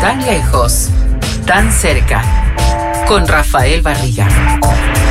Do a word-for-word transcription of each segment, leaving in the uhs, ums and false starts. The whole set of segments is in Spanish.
Tan lejos, tan cerca, con Rafael Barriga.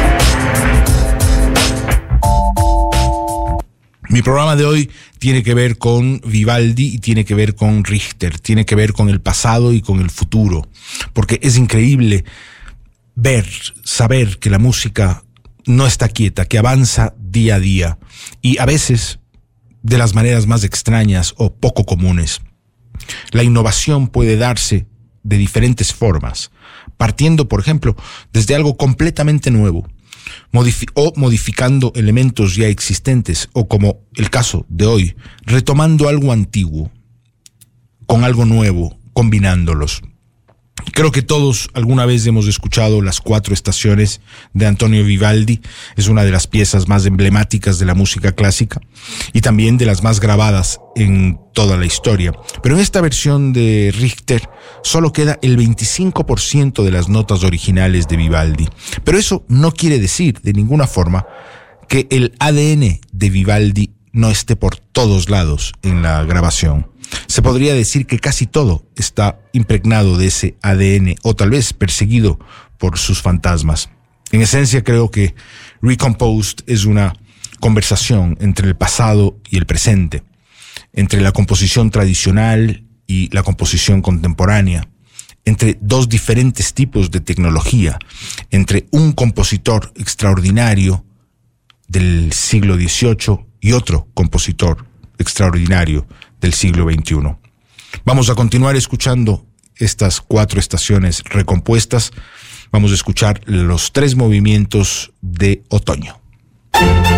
Mi programa de hoy tiene que ver con Vivaldi y tiene que ver con Richter, tiene que ver con el pasado y con el futuro, porque es increíble ver, saber que la música no está quieta, que avanza día a día y a veces de las maneras más extrañas o poco comunes. La innovación puede darse de diferentes formas, partiendo, por ejemplo, desde algo completamente nuevo, Modifi- o modificando elementos ya existentes, o como el caso de hoy, retomando algo antiguo con algo nuevo, combinándolos. Creo que todos alguna vez hemos escuchado Las Cuatro Estaciones de Antonio Vivaldi. Es una de las piezas más emblemáticas de la música clásica y también de las más grabadas en toda la historia. Pero en esta versión de Richter solo queda el veinticinco por ciento de las notas originales de Vivaldi. Pero eso no quiere decir de ninguna forma que el A D N de Vivaldi no esté por todos lados en la grabación. Se podría decir que casi todo está impregnado de ese A D N, o tal vez perseguido por sus fantasmas. En esencia, creo que Recomposed es una conversación entre el pasado y el presente, entre la composición tradicional y la composición contemporánea, entre dos diferentes tipos de tecnología, entre un compositor extraordinario del siglo dieciocho y otro compositor extraordinario del siglo veintiuno. Vamos a continuar escuchando estas cuatro estaciones recompuestas. Vamos a escuchar los tres movimientos de otoño.